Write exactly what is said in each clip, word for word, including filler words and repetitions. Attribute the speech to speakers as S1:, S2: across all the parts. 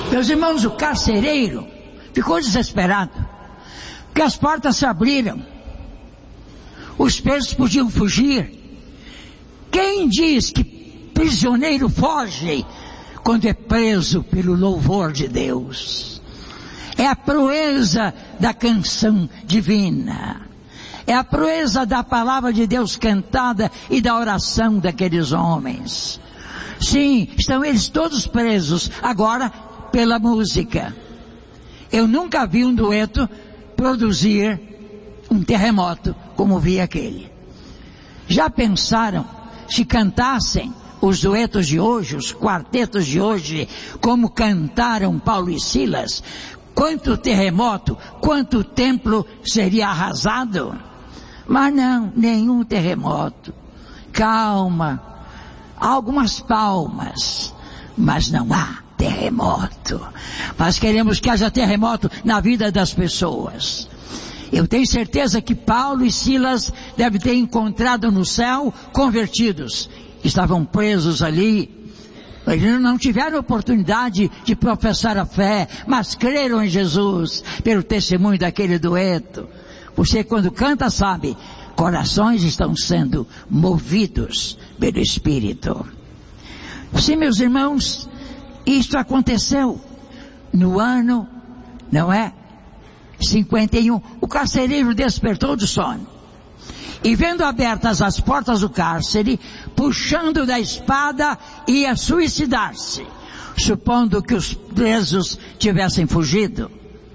S1: Meus irmãos, o carcereiro ficou desesperado, porque as portas se abriram, os presos podiam fugir. Quem diz que prisioneiro foge quando é preso pelo louvor de Deus? É a proeza da canção divina, é a proeza da palavra de Deus cantada e da oração daqueles homens. Sim, estão eles todos presos agora pela música. Eu nunca vi um dueto produzir um terremoto como vi aquele. Já pensaram se cantassem os duetos de hoje, os quartetos de hoje, como cantaram Paulo e Silas? Quanto terremoto, quanto templo seria arrasado? Mas não, nenhum terremoto. Calma, há algumas palmas, mas não há terremoto. Mas queremos que haja terremoto na vida das pessoas. Eu tenho certeza que Paulo e Silas devem ter encontrado no céu convertidos. Estavam presos ali, eles não tiveram oportunidade de professar a fé, mas creram em Jesus pelo testemunho daquele dueto. Você, quando canta, sabe, corações estão sendo movidos pelo Espírito. Sim, meus irmãos, isto aconteceu no ano, não é? cinquenta e um, o carcereiro despertou do sono, e vendo abertas as portas do cárcere, puxando da espada, ia suicidar-se, supondo que os presos tivessem fugido.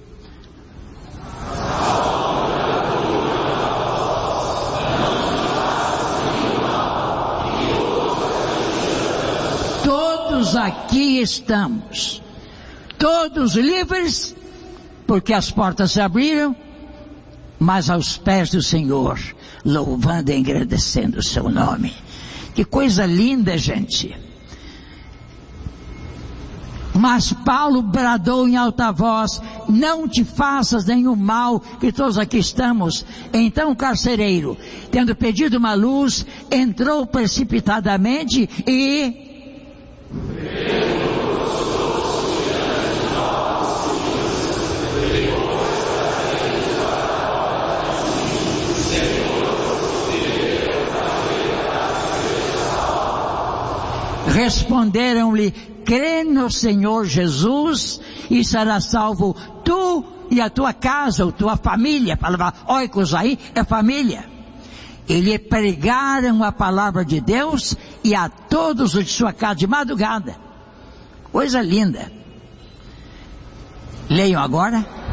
S1: Todos aqui estamos, todos livres, porque as portas se abriram, mas aos pés do Senhor, louvando e agradecendo o seu nome. Que coisa linda, gente. Mas Paulo bradou em alta voz: não te faças nenhum mal, que todos aqui estamos. Então o carcereiro, tendo pedido uma luz, entrou precipitadamente e... responderam-lhe: crê no Senhor Jesus e serás salvo tu e a tua casa, ou tua família. A palavra oikos aí é família. E lhe pregaram a palavra de Deus e a todos os de sua casa de madrugada. Coisa linda. Leiam agora.